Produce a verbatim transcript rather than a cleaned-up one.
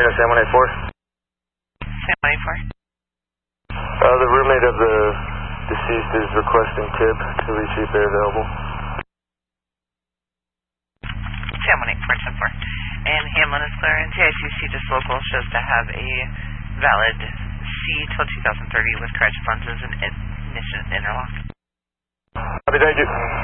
Sam one eight four. Sam one eight four. Uh, the roommate of the deceased is requesting tip to reach if they're available. Sam one eight four ten four. And Hamlin is clear, and T I C C just local shows to have a valid C till two thousand thirty with correction funds as an ignition interlock. Copy, thank you.